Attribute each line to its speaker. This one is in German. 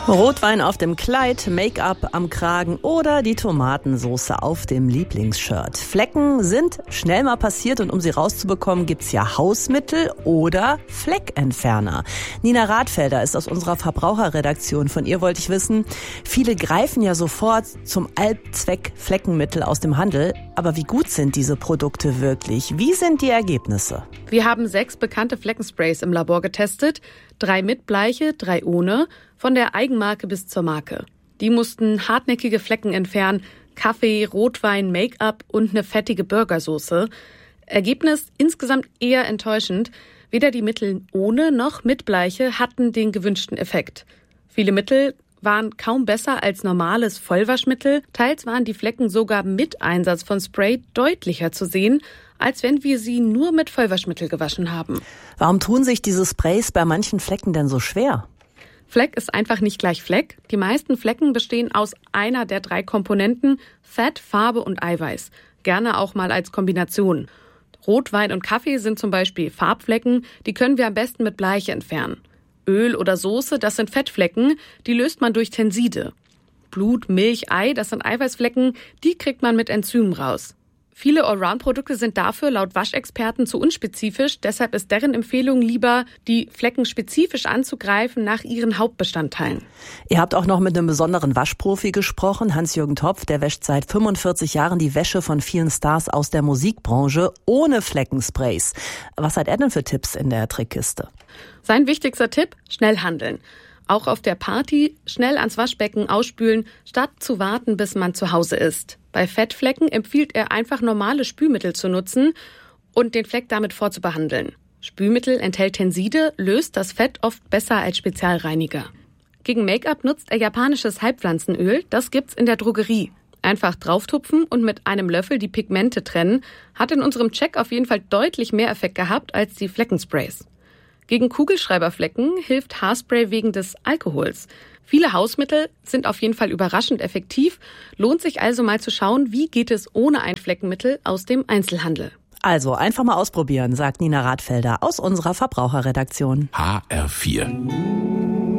Speaker 1: Rotwein auf dem Kleid, Make-up am Kragen oder die Tomatensoße auf dem Lieblingsshirt. Flecken sind schnell mal passiert und um sie rauszubekommen, gibt's ja Hausmittel oder Fleckentferner. Nina Rathfelder ist aus unserer Verbraucherredaktion. Von ihr wollte ich wissen, viele greifen ja sofort zum Allzweck-Fleckenmittel aus dem Handel. Aber wie gut sind diese Produkte wirklich? Wie sind die Ergebnisse?
Speaker 2: Wir haben 6 bekannte Fleckensprays im Labor getestet. 3 mit Bleiche, 3 ohne, von der Eigenmarke bis zur Marke. Die mussten hartnäckige Flecken entfernen, Kaffee, Rotwein, Make-up und eine fettige Burgersoße. Ergebnis insgesamt eher enttäuschend. Weder die Mittel ohne noch mit Bleiche hatten den gewünschten Effekt. Viele Mittel waren kaum besser als normales Vollwaschmittel. Teils waren die Flecken sogar mit Einsatz von Spray deutlicher zu sehen, als wenn wir sie nur mit Vollwaschmittel gewaschen haben.
Speaker 1: Warum tun sich diese Sprays bei manchen Flecken denn so schwer?
Speaker 2: Fleck ist einfach nicht gleich Fleck. Die meisten Flecken bestehen aus einer der 3 Komponenten Fett, Farbe und Eiweiß. Gerne auch mal als Kombination. Rotwein und Kaffee sind zum Beispiel Farbflecken, die können wir am besten mit Bleiche entfernen. Öl oder Soße, das sind Fettflecken, die löst man durch Tenside. Blut, Milch, Ei, das sind Eiweißflecken, die kriegt man mit Enzymen raus. Viele Allround-Produkte sind dafür laut Waschexperten zu unspezifisch, deshalb ist deren Empfehlung lieber, die Flecken spezifisch anzugreifen nach ihren Hauptbestandteilen.
Speaker 1: Ihr habt auch noch mit einem besonderen Waschprofi gesprochen, Hans-Jürgen Topf, der wäscht seit 45 Jahren die Wäsche von vielen Stars aus der Musikbranche ohne Fleckensprays. Was hat er denn für Tipps in der Trickkiste?
Speaker 2: Sein wichtigster Tipp: schnell handeln. Auch auf der Party schnell ans Waschbecken ausspülen, statt zu warten, bis man zu Hause ist. Bei Fettflecken empfiehlt er einfach normale Spülmittel zu nutzen und den Fleck damit vorzubehandeln. Spülmittel enthält Tenside, löst das Fett oft besser als Spezialreiniger. Gegen Make-up nutzt er japanisches Heilpflanzenöl, das gibt's in der Drogerie. Einfach drauftupfen und mit einem Löffel die Pigmente trennen, hat in unserem Check auf jeden Fall deutlich mehr Effekt gehabt als die Fleckensprays. Gegen Kugelschreiberflecken hilft Haarspray wegen des Alkohols. Viele Hausmittel sind auf jeden Fall überraschend effektiv. Lohnt sich also mal zu schauen, wie geht es ohne ein Fleckenmittel aus dem Einzelhandel.
Speaker 1: Also einfach mal ausprobieren, sagt Nina Rathfelder aus unserer Verbraucherredaktion.
Speaker 3: HR4